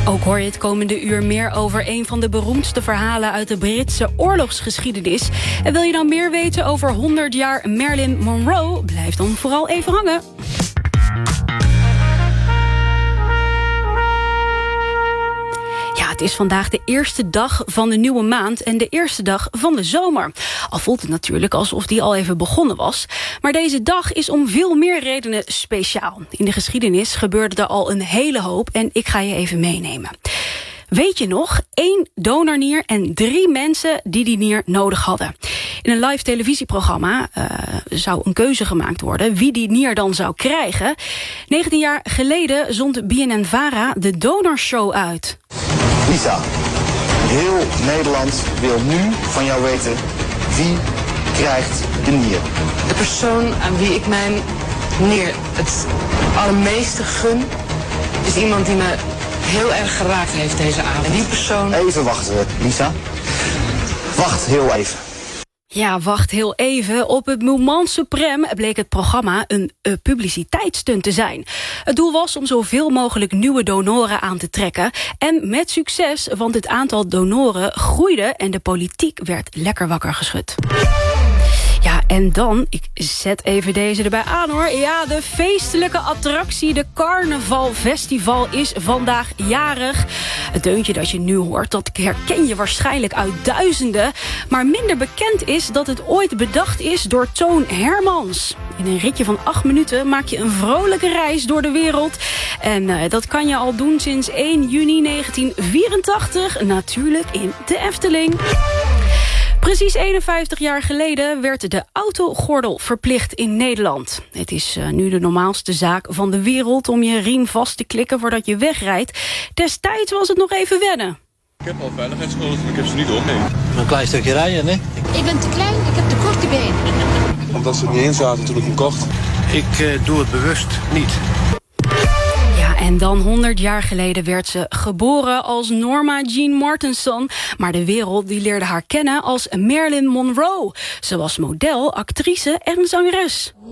Ook hoor je het komende uur meer over een van de beroemdste verhalen uit de Britse oorlogsgeschiedenis. En wil je dan meer weten over 100 jaar Marilyn Monroe? Blijf dan vooral even hangen. Ja, het is vandaag de eerste dag van de nieuwe maand en de eerste dag van de zomer. Al voelt het natuurlijk alsof die al even begonnen was. Maar deze dag is om veel meer redenen speciaal. In de geschiedenis gebeurde er al een hele hoop en ik ga je even meenemen. Weet je nog? 1 donornier en 3 mensen die nier nodig hadden. In een live televisieprogramma zou een keuze gemaakt worden wie die nier dan zou krijgen. 19 jaar geleden zond BNN-Vara de Donorshow uit. Lisa, heel Nederland wil nu van jou weten wie krijgt de nier. De persoon aan wie ik mijn nier het allermeeste gun is iemand die me heel erg geraakt heeft deze avond. En die persoon... Even wachten, Lisa. Wacht heel even. Ja, wacht heel even. Op het Moment Suprême bleek het programma een publiciteitsstunt te zijn. Het doel was om zoveel mogelijk nieuwe donoren aan te trekken. En met succes, want het aantal donoren groeide en de politiek werd lekker wakker geschud. Ja, en dan, ik zet even deze erbij aan hoor. Ja, de feestelijke attractie, de Carnaval Festival, is vandaag jarig. Het deuntje dat je nu hoort, dat herken je waarschijnlijk uit duizenden. Maar minder bekend is dat het ooit bedacht is door Toon Hermans. In een ritje van 8 minuten maak je een vrolijke reis door de wereld. En dat kan je al doen sinds 1 juni 1984. Natuurlijk in de Efteling. Precies 51 jaar geleden werd de autogordel verplicht in Nederland. Het is nu de normaalste zaak van de wereld om je riem vast te klikken voordat je wegrijdt. Destijds was het nog even wennen. Ik heb al veiligheidsgordels, maar ik heb ze niet op. Nee. Een klein stukje rijden, hè? Ik ben te klein, ik heb te korte benen. Omdat ze er niet in zaten toen ik hem kocht. Ik doe het bewust niet. En dan 100 jaar geleden werd ze geboren als Norma Jean Mortenson. Maar de wereld die leerde haar kennen als Marilyn Monroe. Ze was model, actrice en zangeres.